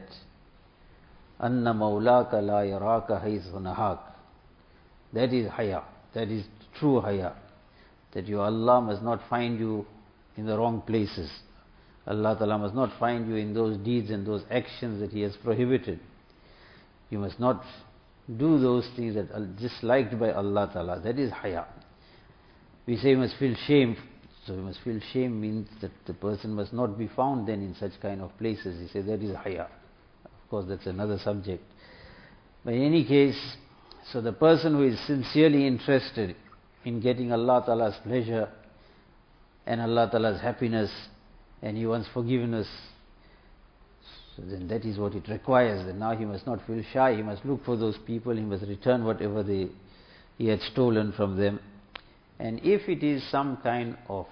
Anna Mawlaka la yaraka haythu nahak. That is haya. That is true haya. That your Allah must not find you in the wrong places. Allah Ta'ala must not find you in those deeds and those actions that He has prohibited. You must not do those things that are disliked by Allah Ta'ala. That is haya. We say we must feel shame. So we must feel shame means that the person must not be found then in such kind of places. He says that is haya. Of course that's another subject. But in any case, so the person who is sincerely interested in getting Allah Ta'ala's pleasure and Allah Ta'ala's happiness, and he wants forgiveness, So then that is what it requires. That now he must not feel shy. He must look for those people. He must return whatever he had stolen from them. And if it is some kind of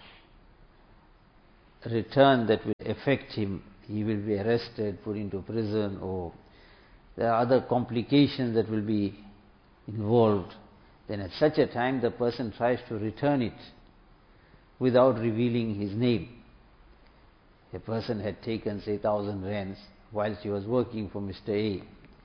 return that will affect him, he will be arrested, put into prison, or there are other complications that will be involved, then at such a time the person tries to return it without revealing his name. A person had taken, say, 1,000 rands whilst he was working for Mr. A.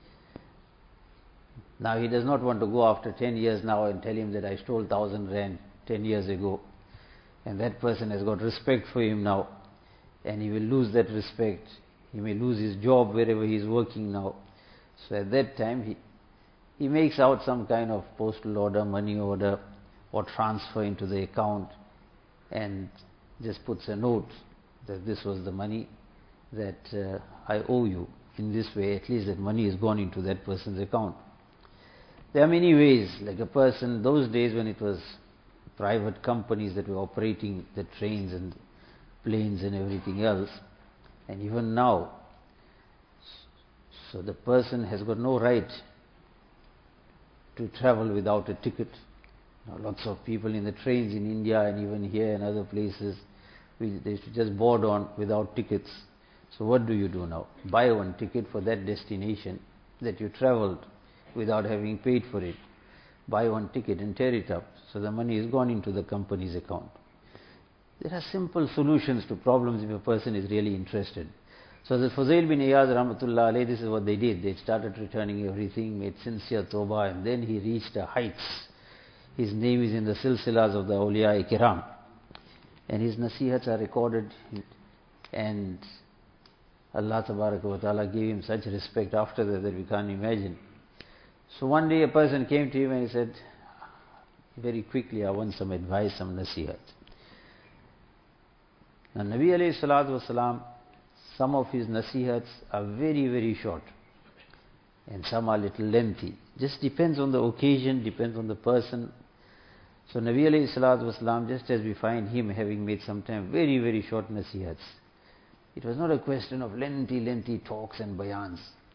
Now he does not want to go after 10 years now and tell him that I stole 1,000 rand 10 years ago. And that person has got respect for him now, and he will lose that respect. He may lose his job wherever he is working now. So at that time he makes out some kind of postal order, money order, or transfer into the account, and just puts a note that this was the money that I owe you. In this way, at least that money is gone into that person's account. There are many ways, like a person, those days when it was private companies that were operating the trains and planes and everything else, and even now, so the person has got no right to travel without a ticket. Now, lots of people in the trains in India and even here and other places, they should just board on without tickets. So what do you do now? Buy one ticket for that destination that you travelled without having paid for it. Buy one ticket and tear it up. So the money is gone into the company's account. There are simple solutions to problems if a person is really interested. So the Fuzail bin Iyaz Rahmatullah alayhi, this is what they did. They started returning everything, made sincere tawbah, and then he reached the heights. His name is in the silsilas of the awliya kiram, and his nasihats are recorded, and Allah Tabaraka wa Ta'ala gave him such respect after that we can't imagine. So one day a person came to him and he said, very quickly, I want some advice, some nasihat. Now Nabi alayhi salatu wasalam, some of his nasihats are very, very short, and some are little lengthy. Just depends on the occasion, depends on the person. So Nabi alayhi salatu wasalam, just as we find him having made sometime very, very short nasihats, it was not a question of lengthy talks and bayans.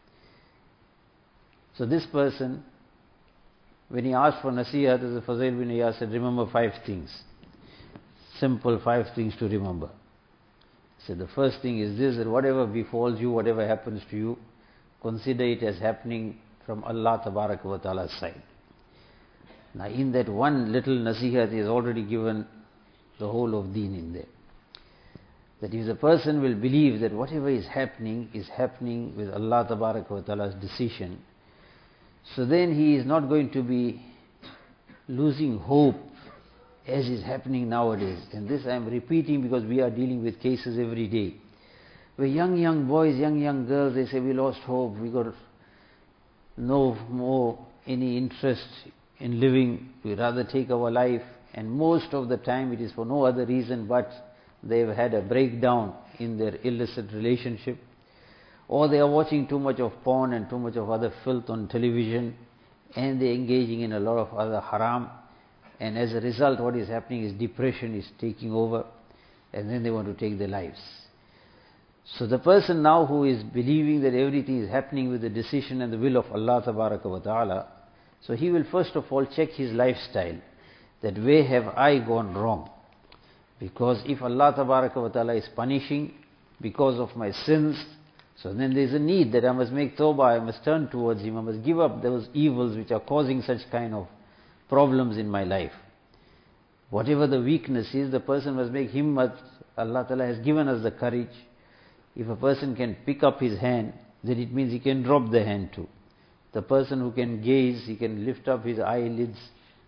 So this person, when he asked for nasihat, as the Fuzail bin Iyaz said, remember 5 things. Simple 5 things to remember. So the first thing is this, that whatever befalls you, whatever happens to you, consider it as happening from Allah Tabaraka wa Ta'ala's side. Now in that one little nasihat, he has already given the whole of deen in there. That if the person will believe that whatever is happening with Allah Tabaraka wa Ta'ala's decision, so then he is not going to be losing hope as is happening nowadays. And this I am repeating because we are dealing with cases every day, where young boys, young girls, they say we lost hope, we got no more any interest in living, we rather take our life, and most of the time it is for no other reason but they've had a breakdown in their illicit relationship, or they are watching too much of porn and too much of other filth on television, and they're engaging in a lot of other haram, and as a result what is happening is depression is taking over, and then they want to take their lives. So the person now who is believing that everything is happening with the decision and the will of Allah Tabaraka wa Ta'ala, so he will first of all check his lifestyle, that where have I gone wrong? Because if Allah Tabaraka wa Ta'ala is punishing because of my sins, so then there is a need that I must make tawbah, I must turn towards Him, I must give up those evils which are causing such kind of problems in my life. Whatever the weakness is, the person must make himmat. Allah Ta'ala has given us the courage. If a person can pick up his hand, then it means he can drop the hand too. The person who can gaze, he can lift up his eyelids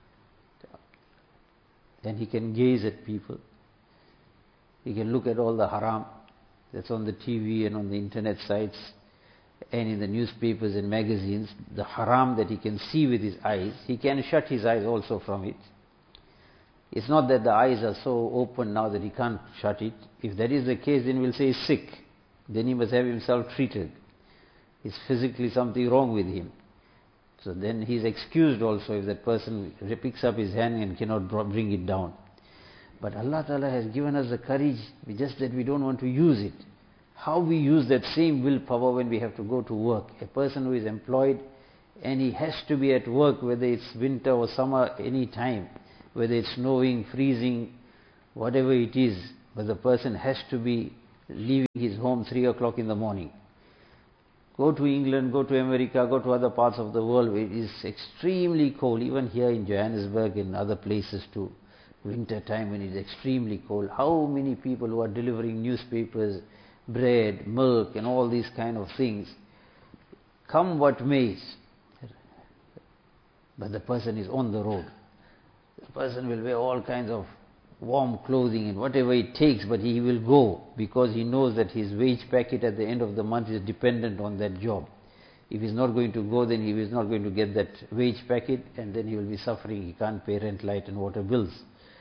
and he can gaze at people. He can look at all the haram that's on the TV and on the internet sites and in the newspapers and magazines, the haram that he can see with his eyes. He can shut his eyes also from it. It's not that the eyes are so open now that he can't shut it. If that is the case, then we'll say he's sick. Then he must have himself treated. It's physically something wrong with him. So then he's excused also if that person picks up his hand and cannot bring it down. But Allah Ta'ala has given us the courage, just that we don't want to use it. how we use that same willpower when we have to go to work. A person who is employed and he has to be at work, whether it's winter or summer, any time, whether it's snowing, freezing, whatever it is, but the person has to be leaving his home 3 o'clock in the morning. Go to England, go to America, go to other parts of the world where it is extremely cold, even here in Johannesburg and other places too. Winter time when it is extremely cold. How many people who are delivering newspapers, bread, milk and all these kind of things, come what may, but the person is on the road. The person will wear all kinds of warm clothing and whatever it takes, but he will go because he knows that his wage packet at the end of the month is dependent on that job. If he's not going to go, then he is not going to get that wage packet, and then he will be suffering. He can't pay rent, light and water bills.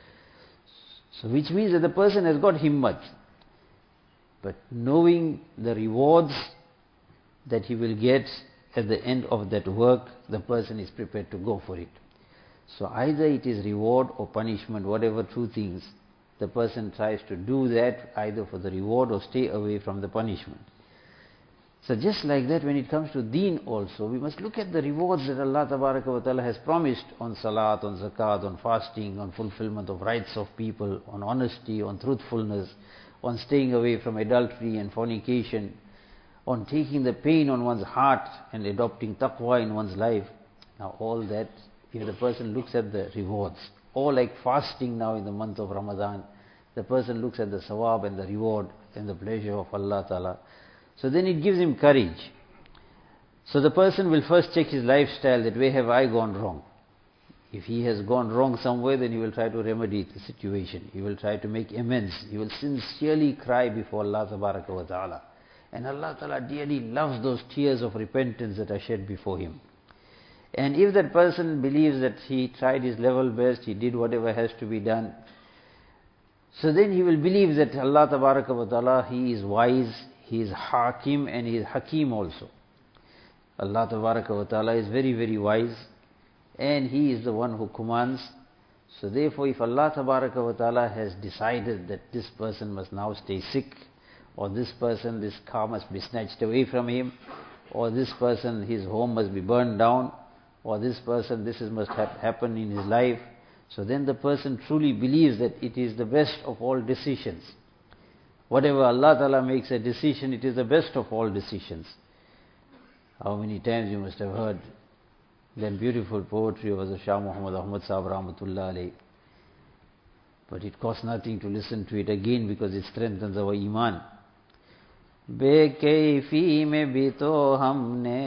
So which means that the person has got himmat. But knowing the rewards that he will get at the end of that work, the person is prepared to go for it. So either it is reward or punishment, whatever two things, the person tries to do that either for the reward or stay away from the punishment. So just like that, when it comes to deen also, we must look at the rewards that Allah Ta'ala has promised on salat, on zakat, on fasting, on fulfillment of rights of people, on honesty, on truthfulness, on staying away from adultery and fornication, on taking the pain on one's heart and adopting taqwa in one's life. Now all that, if the person looks at the rewards, or like fasting now in the month of Ramadan, the person looks at the sawab and the reward and the pleasure of Allah Ta'ala, so then it gives him courage. So the person will first check his lifestyle, that where have I gone wrong. If he has gone wrong somewhere, then he will try to remedy the situation. He will try to make amends. He will sincerely cry before Allah Ta'ala. And Allah Ta'ala dearly loves those tears of repentance that are shed before him. And if that person believes that he tried his level best, he did whatever has to be done, so then he will believe that Allah Ta'ala, He is wise, He is Hakim and He is Hakim also. Allah Ta'ala is very, very wise and He is the one who commands. So therefore, if Allah Ta'ala has decided that this person must now stay sick, or this person, this car must be snatched away from him, or this person, his home must be burned down, or this person, this must happen in his life, so then the person truly believes that it is the best of all decisions. Whatever Allah Ta'ala makes a decision, it is the best of all decisions. How many times you must have heard that beautiful poetry of Shah Muhammad Ahmad Sahib Rahmatullah Alayh. But it costs nothing to listen to it again because it strengthens our iman. बेकैफी में भी तो हमने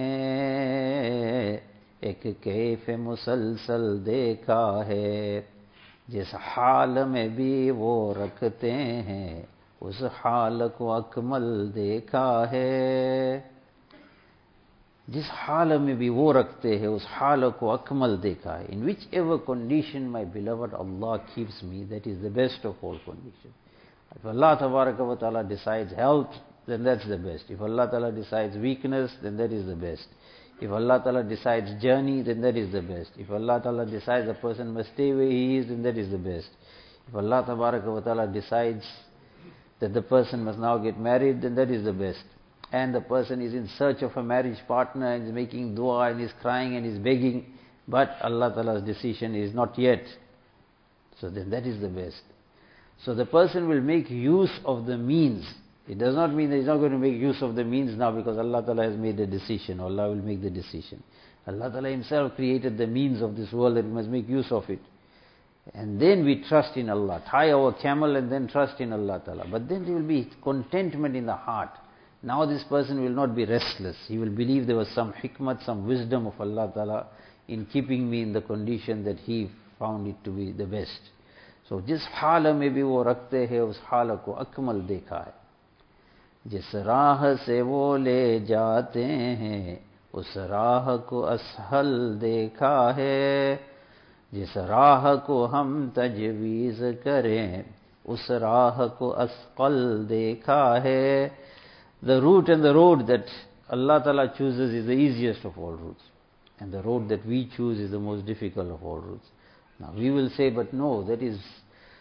एक कैफ मुसलसल देखा है, जिस हाल में भी वो रखते हैं उस हाल को अकमल देखा है. जिस हाल में भी वो रखते हैं उस हाल को अकमल देखा है. In whichever condition my beloved Allah keeps me, that is the best of all conditions. If Allah Ta'ala decides health, then that's the best. If Allah Ta'ala decides weakness, then that is the best. If Allah Ta'ala decides journey, then that is the best. If Allah Ta'ala decides a person must stay where he is, then that is the best. If Allah Ta'ala decides that the person must now get married, then that is the best. And the person is in search of a marriage partner and is making dua and is crying and is begging, but Allah Ta'ala's decision is not yet. So then that is the best. So the person will make use of the means. It does not mean that he's not going to make use of the means now because Allah Ta'ala has made the decision, or Allah will make the decision. Allah Ta'ala Himself created the means of this world that we must make use of it. And then we trust in Allah. Tie our camel and then trust in Allah Ta'ala. But then there will be contentment in the heart. Now this person will not be restless. He will believe there was some hikmat, some wisdom of Allah Ta'ala in keeping me in the condition that He found it to be the best. So जिस हाल में भी वो रखते हैं उस हाल को अकमल देखा है. जिस राह से वो ले जाते हैं उस राह को असहल देखा है. जिस राह को हम तजवीज़ करें उस राह को असक़ल देखा है. The route and the road that Allah Ta'ala chooses is the easiest of all routes. And the road that we choose is the most difficult of all routes. Now we will say, but no, that is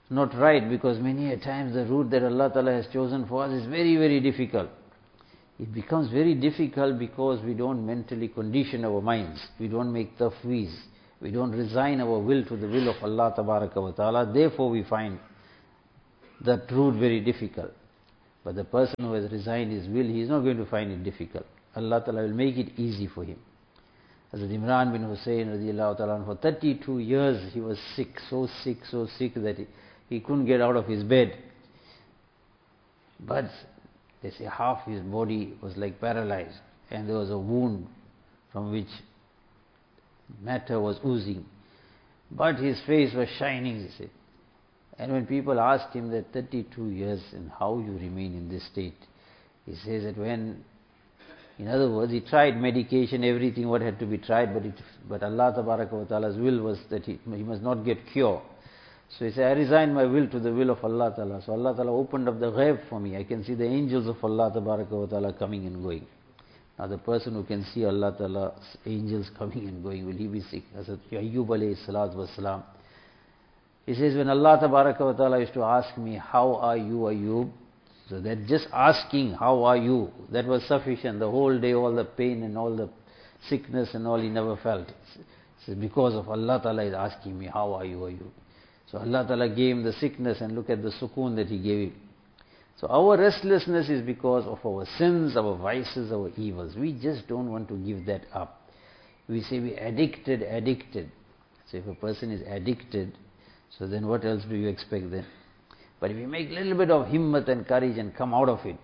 not right, because many a times the route that Allah Ta'ala has chosen for us is very, very difficult. It becomes very difficult because we don't mentally condition our minds. We don't make tafweez. We don't resign our will to the will of Allah Tabaraka wa Ta'ala. Therefore we find that route very difficult. But the person who has resigned his will, he is not going to find it difficult. Allah Ta'ala will make it easy for him. Hazrat Imran bin Hussein radiallahu ta'ala, for 32 years he was sick, so sick that he couldn't get out of his bed. But they say half his body was like paralyzed, and there was a wound from which matter was oozing. But his face was shining, he said. And when people asked him that 32 years and how you remain in this state, he says that in other words, he tried medication, everything what had to be tried, but Allah Tabaraka wa Ta'ala's will was that he must not get cure. So he said, I resigned my will to the will of Allah Ta'ala. So Allah Ta'ala opened up the ghaib for me. I can see the angels of Allah Tabaraka wa Ta'ala coming and going. Now the person who can see Allah Ta'ala's angels coming and going, will he be sick? Hazrat Ayyub alayhi salatu wasalam, he says, when Allah Tabaraka wa Ta'ala used to ask me, how are you, Ayyub? So that just asking, how are you, that was sufficient. The whole day, all the pain and all the sickness and all, he never felt. He says, because of Allah Ta'ala is asking me, how are you, Ayyub? So Allah Ta'ala gave him the sickness, and look at the sukoon that He gave him. So our restlessness is because of our sins, our vices, our evils. We just don't want to give that up. We say we addicted. So if a person is addicted, so then what else do you expect then? But if we make a little bit of himmat and courage and come out of it,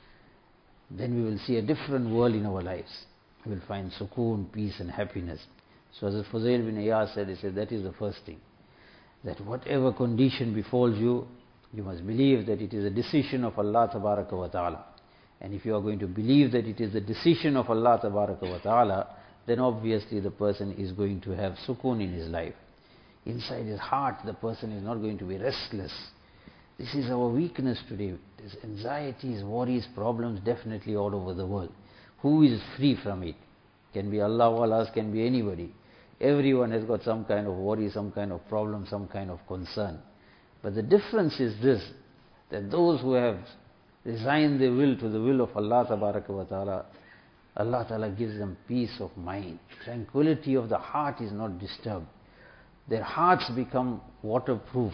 then we will see a different world in our lives. We will find sukoon, peace and happiness. So as Fuzail bin Iyas said, he said, that is the first thing. That whatever condition befalls you, you must believe that it is a decision of Allah Tabaraka wa Ta'ala. And if you are going to believe that it is the decision of Allah Tabaraka wa Ta'ala, then obviously the person is going to have sukoon in his life. Inside his heart, the person is not going to be restless. This is our weakness today. There's anxieties, worries, problems definitely all over the world. Who is free from it? Can be Allah Walas, can be anybody. Everyone has got some kind of worry, some kind of problem, some kind of concern. But the difference is this, that those who have resigned their will to the will of Allah Tabaraka wa Ta'ala, Allah Ta'ala gives them peace of mind. Tranquility of the heart is not disturbed. Their hearts become waterproof.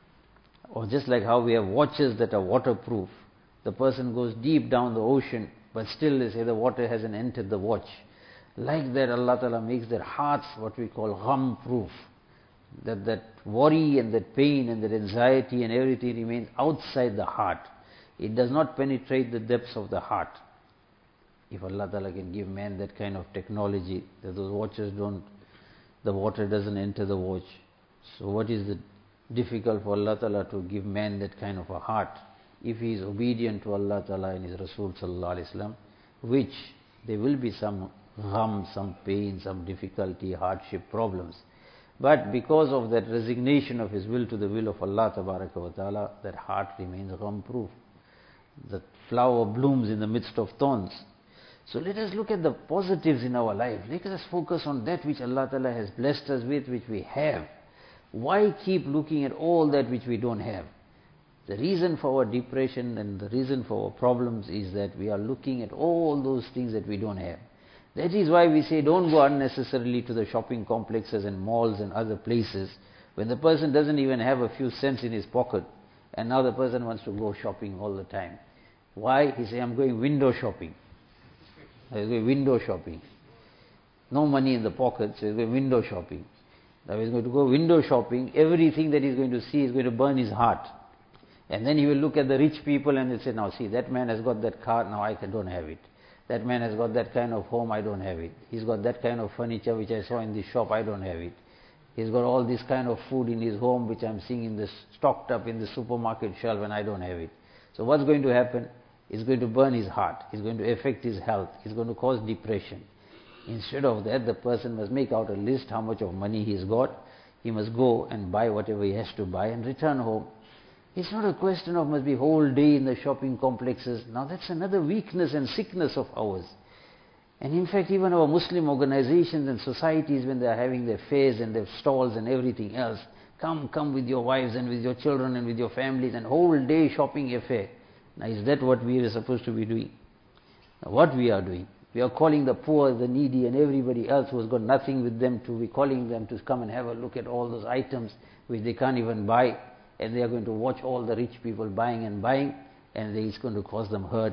Or just like how we have watches that are waterproof. The person goes deep down the ocean, but still they say the water hasn't entered the watch. Like that, Allah Ta'ala makes their hearts what we call gham-proof. That worry and that pain and that anxiety and everything remains outside the heart. It does not penetrate the depths of the heart. If Allah Ta'ala can give man that kind of technology, that those watches the water doesn't enter the watch. So what is the difficult for Allah Ta'ala to give man that kind of a heart? If he is obedient to Allah Ta'ala and His Rasul Sallallahu Alaihi Wasallam, which there will be some gham, some pain, some difficulty, hardship, problems. But because of that resignation of his will to the will of Allah Tabaraka wa Ta'ala, that heart remains gham-proof. The flower blooms in the midst of thorns. So let us look at the positives in our life. Let us focus on that which Allah Ta'ala has blessed us with, which we have. Why keep looking at all that which we don't have? The reason for our depression and the reason for our problems is that we are looking at all those things that we don't have. That is why we say don't go unnecessarily to the shopping complexes and malls and other places when the person doesn't even have a few cents in his pocket, and now the person wants to go shopping all the time. Why? He says, I'm going window shopping. He's going window shopping. No money in the pocket, so he's going window shopping. Now he's going to go window shopping. Everything that he's going to see is going to burn his heart. And then he will look at the rich people and he'll say, now see, that man has got that car, now I don't have it. That man has got that kind of home, I don't have it. He's got that kind of furniture which I saw in this shop, I don't have it. He's got all this kind of food in his home which I'm seeing in this stocked up in the supermarket shelf, and I don't have it. So what's going to happen? It's going to burn his heart. It's going to affect his health. It's going to cause depression. Instead of that, the person must make out a list how much of money he's got. He must go and buy whatever he has to buy and return home. It's not a question of must be whole day in the shopping complexes. Now that's another weakness and sickness of ours. And in fact, even our Muslim organizations and societies, when they are having their fairs and their stalls and everything else, Come with your wives and with your children and with your families, and whole day shopping affair. Now is that what we are supposed to be doing? Now what we are doing? We are calling the poor, the needy and everybody else who has got nothing with them to be calling them to come and have a look at all those items which they can't even buy, and they are going to watch all the rich people buying, and it's going to cause them hurt.